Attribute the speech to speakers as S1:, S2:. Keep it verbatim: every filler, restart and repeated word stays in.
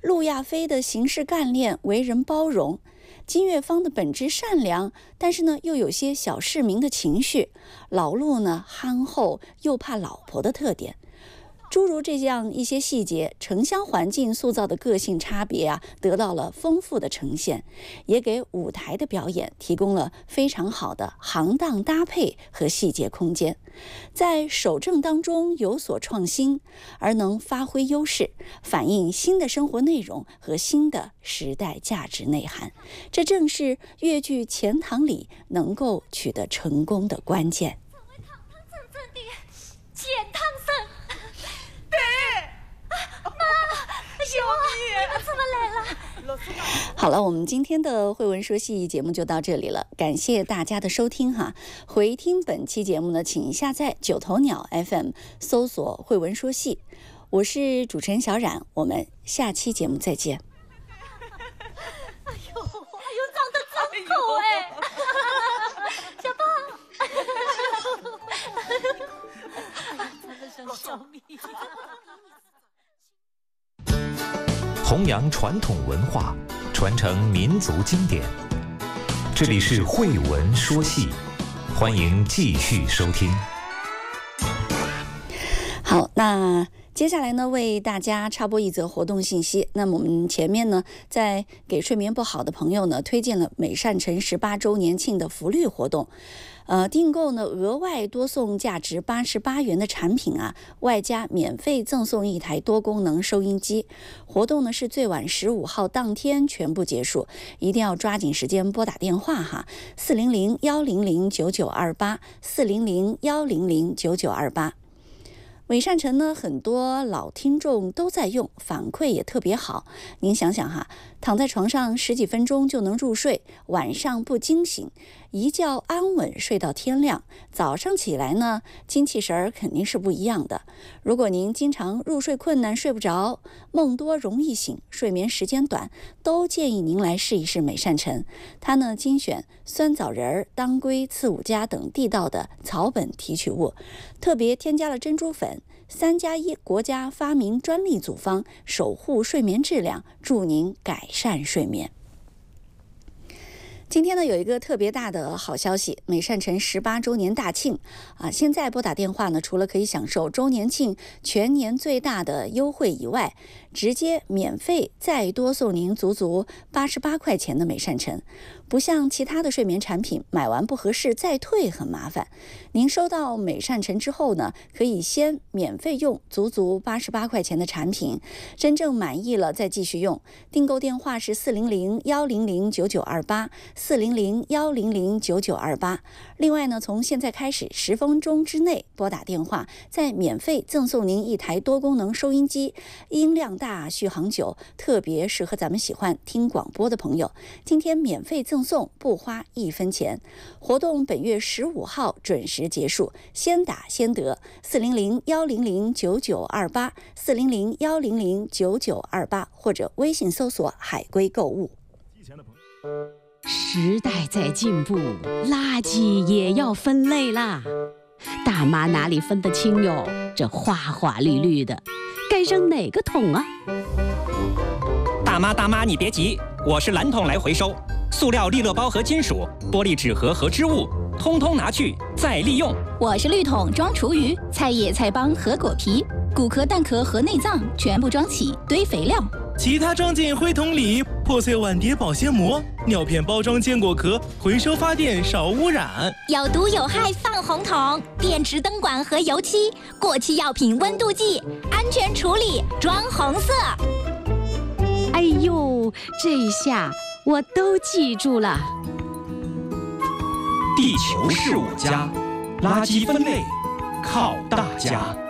S1: 陆亚飞的行事干练，为人包容；金岳芳的本质善良，但是呢又有些小市民的情绪；老陆呢憨厚又怕老婆的特点。诸如这样一些细节，城乡环境塑造的个性差别啊，得到了丰富的呈现，也给舞台的表演提供了非常好的行当搭配和细节空间，在守正当中有所创新，而能发挥优势，反映新的生活内容和新的时代价值内涵。这正是粤剧钱塘里能够取得成功的关键。
S2: 钱塘生。妈，怎么来了？
S1: 好了，我们今天的慧文说戏节目就到这里了，感谢大家的收听哈。回听本期节目呢，请下载九头鸟 F M， 搜索慧文说戏。我是主持人小冉，我们下期节目再见。
S2: 哎呦，哎呦，长得真丑哎！小胖，真的像小米。
S3: 弘扬传统文化，传承民族经典。这里是慧文说戏，欢迎继续收听。
S1: 好，那接下来呢，为大家插播一则活动信息。那么我们前面呢，在给睡眠不好的朋友呢，推荐了美善城十八周年庆的福利活动。呃，订购呢额外多送价值八十八元的产品啊，外加免费赠送一台多功能收音机。活动呢是最晚十五号当天全部结束，一定要抓紧时间拨打电话哈，四零零幺零零九九二八，四零零幺零零九九二八。美善城呢，很多老听众都在用，反馈也特别好。您想想哈，躺在床上十几分钟就能入睡，晚上不惊醒，一觉安稳睡到天亮，早上起来呢，精气神儿肯定是不一样的。如果您经常入睡困难，睡不着，梦多容易醒，睡眠时间短，都建议您来试一试美善城。它呢精选酸枣仁、当归、刺五加等地道的草本提取物，特别添加了珍珠粉。三加一国家发明专利组方，守护睡眠质量，助您改善睡眠。今天呢，有一个特别大的好消息，美善城十八周年大庆啊！现在拨打电话呢，除了可以享受周年庆全年最大的优惠以外，直接免费再多送您足足八十八块钱的美善城。不像其他的睡眠产品，买完不合适再退很麻烦。您收到美善城之后呢，可以先免费用足足八十八块钱的产品，真正满意了再继续用。订购电话是四零零幺零零九九二八，四零零幺零零九九二八。另外呢，从现在开始十分钟之内拨打电话，再免费赠送您一台多功能收音机，音量大，续航久，特别适合咱们喜欢听广播的朋友。今天免费赠送，不花一分钱。活动本月十五号准时结束，先打先得。四零零幺零零九九二八，四零零幺零零九九二八，或者微信搜索海龟购物。
S4: 时代在进步，垃圾也要分类啦。大妈哪里分得清哟？这花花绿绿的，该扔哪个桶啊？
S5: 大妈大妈，你别急，我是蓝桶来回收。塑料利乐包和金属、玻璃纸盒和织物，通通拿去再利用。
S6: 我是绿桶装厨余，菜叶、菜帮和果皮、骨壳、蛋壳和内脏全部装起堆肥料，
S7: 其他装进灰桶里。破碎碗碟保鲜膜、尿片包装坚果壳，回收发电少污染。
S6: 有毒有害放红桶，电池灯管和油漆、过期药品温度计，安全处理装红色。
S4: 哎呦，这下我都记住了。
S3: 地球是我家，垃圾分类靠大家。